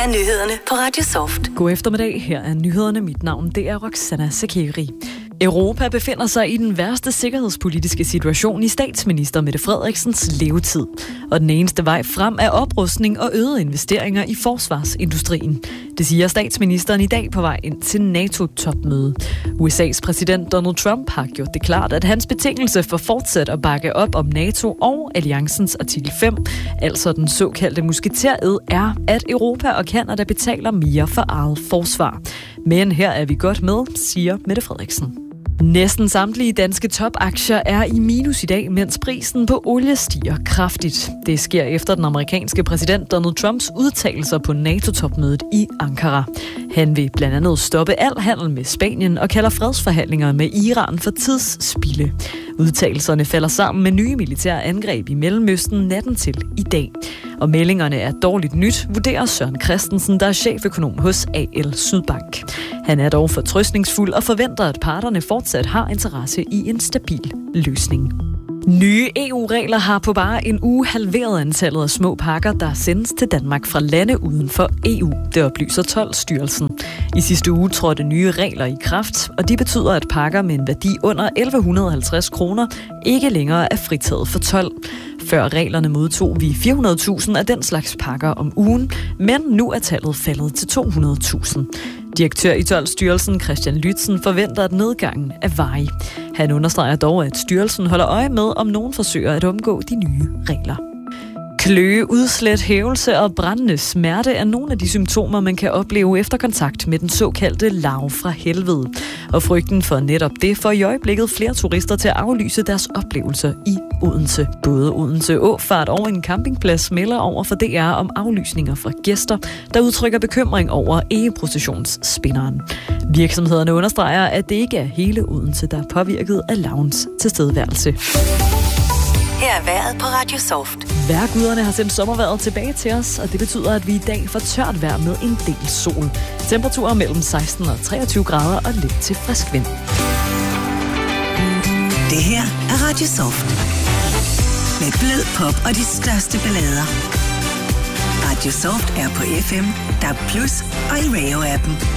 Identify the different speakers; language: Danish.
Speaker 1: er nyhederne på Radio Soft.
Speaker 2: God eftermiddag, her er nyhederne. Mit navn det er Roxana Sakeri. Europa befinder sig i den værste sikkerhedspolitiske situation i statsminister Mette Frederiksens levetid. Og den eneste vej frem er oprustning og øgede investeringer i forsvarsindustrien. Det siger statsministeren i dag på vej ind til NATO-topmøde. USA's præsident Donald Trump har gjort det klart, at hans betingelse for fortsat at bakke op om NATO og alliancens artikel 5, altså den såkaldte musketered, er, at Europa og Canada betaler mere for eget forsvar. Men her er vi godt med, siger Mette Frederiksen. Næsten samtlige danske topaktier er i minus i dag, mens prisen på olie stiger kraftigt. Det sker efter den amerikanske præsident Donald Trumps udtalelser på NATO-topmødet i Ankara. Han vil blandt andet stoppe al handel med Spanien og kalder fredsforhandlinger med Iran for tidsspilde. Udtalelserne falder sammen med nye militære angreb i Mellemøsten natten til i dag. Og meldingerne er dårligt nyt, vurderer Søren Christensen, der er cheføkonom hos AL Sydbank. Han er dog fortrøstningsfuld og forventer, at parterne fortsat har interesse i en stabil løsning. Nye EU-regler har på bare en uge halveret antallet af små pakker, der sendes til Danmark fra lande uden for EU. Det oplyser Toldstyrelsen. I sidste uge trådte nye regler i kraft, og de betyder, at pakker med en værdi under 1150 kroner ikke længere er fritaget for told. Før reglerne modtog vi 400.000 af den slags pakker om ugen, men nu er tallet faldet til 200.000. Direktør i Toldstyrelsen Christian Lytzen forventer, at nedgangen er varig. Han understreger dog, at styrelsen holder øje med, om nogen forsøger at omgå de nye regler. Kløe, udslæt, hævelse og brændende smerte er nogle af de symptomer, man kan opleve efter kontakt med den såkaldte larve fra helvede. Og frygten for netop det får i øjeblikket flere turister til at aflyse deres oplevelser i Odense. Både Odense Åfart og en campingplads melder over for DR om aflysninger fra gæster, der udtrykker bekymring over egeprocessionsspinderen. Virksomhederne understreger, at det ikke er hele Odense, der er påvirket af larvens tilstedeværelse.
Speaker 1: Her er vejret på Radio Soft.
Speaker 2: Vejrguderne har sendt sommervejret tilbage til os, og det betyder, at vi i dag får tørt vejr med en del sol. Temperaturer mellem 16 og 23 grader og lidt til frisk vind.
Speaker 1: Det her er Radio Soft. Med blød pop og de største ballader. Radio Soft er på FM, DAB+ og i Radio-appen.